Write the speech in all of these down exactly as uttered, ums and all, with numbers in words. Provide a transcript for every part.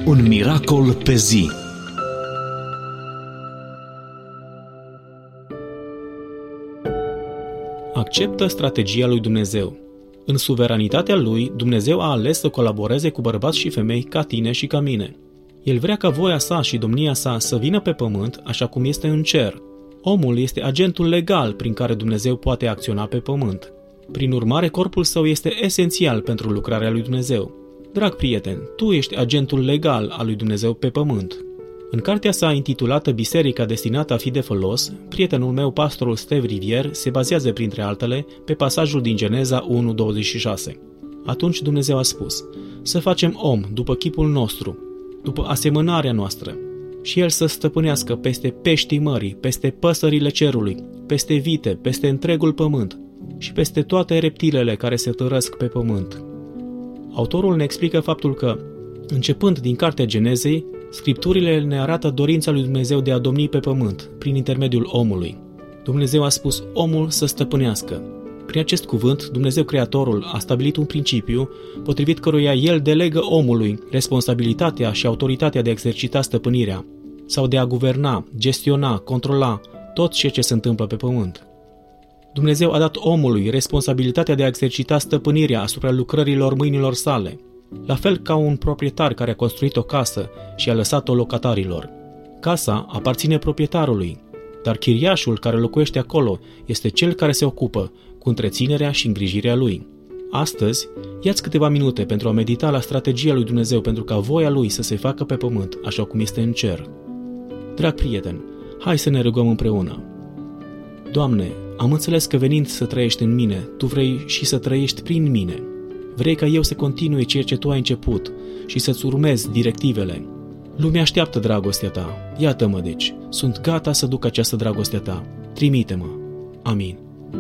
Un miracol pe zi. Acceptă strategia lui Dumnezeu. În suveranitatea lui, Dumnezeu a ales să colaboreze cu bărbați și femei ca tine și ca mine. El vrea ca voia sa și domnia sa să vină pe pământ așa cum este în cer. Omul este agentul legal prin care Dumnezeu poate acționa pe pământ. Prin urmare, corpul său este esențial pentru lucrarea lui Dumnezeu. Drag prieten, tu ești agentul legal al lui Dumnezeu pe pământ. În cartea sa intitulată Biserica destinată a fi de folos, prietenul meu, pastorul Steve Rivier, se bazează printre altele pe pasajul din Geneza unu douăzeci și șase. Atunci Dumnezeu a spus: să facem om după chipul nostru, după asemănarea noastră, și el să stăpânească peste peștii mării, peste păsările cerului, peste vite, peste întregul pământ și peste toate reptilele care se târăsc pe pământ. Autorul ne explică faptul că, începând din cartea Genezei, Scripturile ne arată dorința lui Dumnezeu de a domni pe pământ, prin intermediul omului. Dumnezeu a spus omul să stăpânească. Prin acest cuvânt, Dumnezeu Creatorul a stabilit un principiu potrivit căruia El delegă omului responsabilitatea și autoritatea de a exercita stăpânirea sau de a guverna, gestiona, controla tot ceea ce se întâmplă pe pământ. Dumnezeu a dat omului responsabilitatea de a exercita stăpânirea asupra lucrărilor mâinilor sale, la fel ca un proprietar care a construit o casă și a lăsat-o locatarilor. Casa aparține proprietarului, dar chiriașul care locuiește acolo este cel care se ocupă cu întreținerea și îngrijirea lui. Astăzi, ia-ți câteva minute pentru a medita la strategia lui Dumnezeu pentru ca voia lui să se facă pe pământ așa cum este în cer. Drag prieten, hai să ne rugăm împreună. Doamne, am înțeles că venind să trăiești în mine, Tu vrei și să trăiești prin mine. Vrei ca eu să continui ceea ce Tu ai început și să-ți urmezi directivele. Lumea așteaptă dragostea Ta. Iată-mă deci, sunt gata să duc această dragoste a Ta. Trimite-mă. Amin.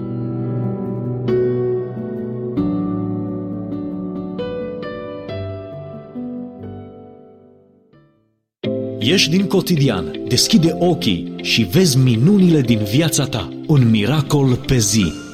Ieși din cotidian, deschide ochii și vezi minunile din viața ta. Un miracol pe zi.